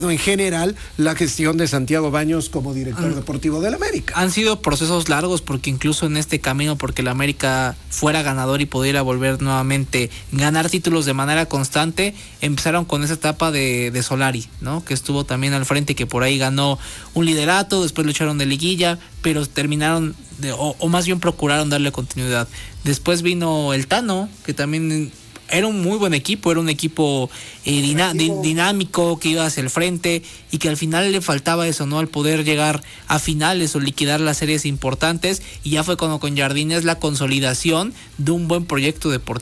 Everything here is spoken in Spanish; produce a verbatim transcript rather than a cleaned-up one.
en general la gestión de Santiago Baños como director han, deportivo del América. Han sido procesos largos porque incluso en este camino, porque el América fuera ganador y pudiera volver nuevamente ganar títulos de manera constante, empezaron con esa etapa de, de Solari, ¿no? Que estuvo también al frente, que por ahí ganó un liderato, después lucharon de liguilla, pero terminaron, de, o, o más bien procuraron darle continuidad. Después vino el Tano, que también era un muy buen equipo, era un equipo eh, dina- dinámico, que iba hacia el frente y que al final le faltaba eso, ¿no? Al poder llegar a finales o liquidar las series importantes, y ya fue cuando con Jardine es la consolidación de un buen proyecto deportivo.